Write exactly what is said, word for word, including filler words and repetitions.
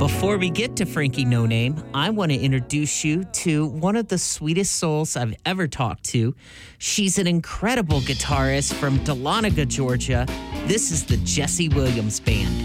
Before we get to Frankie No Name, I want to introduce you to one of the sweetest souls I've ever talked to. She's an incredible guitarist from Dahlonega, Georgia. This is the Jesse Williams Band.